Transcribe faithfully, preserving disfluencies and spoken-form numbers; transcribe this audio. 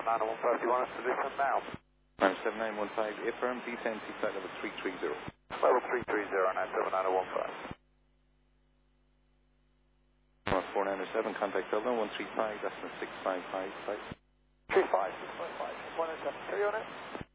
nine one five, do you want us to listen now? nine seven nine one five, affirm, descend to flight level three three zero. Level three three zero, nine seven nine one five. four nine seven, contact Dublin, one three five, that's the six five five flight. three five, six five five, one seven three on it.